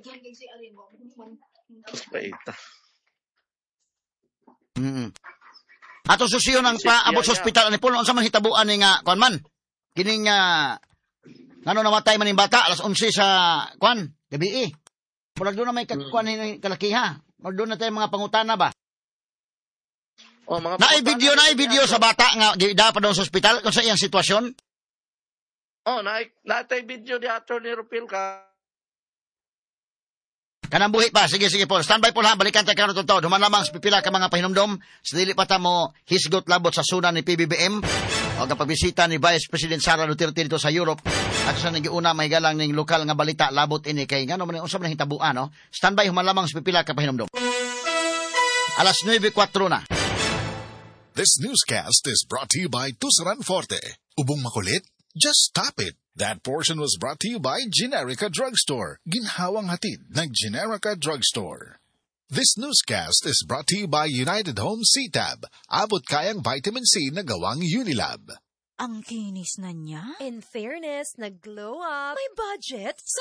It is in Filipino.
Baita. Ato susiyo ng paabot sa ospital ani Paul, unsa man hitabuan ni nga kuan man? Kining ngano namatay man ning bata alas 11 sa kuan, gabi. Murag doon na may kuan ni kalakiha. Murag doon na tayo mga pangutana ba? Oh, mga na-video sa bata nga gida pa daw sa ospital kung sa iyang sitwasyon. Oh, natay video di Atty. Rupil ka. Kanang buhi pa. Sige, Paul. Standby po ha. Balikan tayo karon to. Duman lamang sa pipila ka mga pahinumdom. Sa dili pa ta mo hisgot labot sa sunan ni PBBM. O kapagbisita ni Vice President Sara Duterte dito sa Europe. At sa nagiuna may galang ning lokal nga balita labot ini kay ngano man unsa man hitabuan no. Standby human lamang sa pipila ka pahinumdom. Alas 9:04 na. This newscast is brought to you by Tusaran Forte. Ubong makulit? Just stop it. That portion was brought to you by Generica Drugstore. Ginhawang hatid ng Generica Drugstore. This newscast is brought to you by United Home C-Tab. Abot kayang vitamin C na gawang Unilab. Ang kinis na niya. In fairness, nag-glow up. May budget.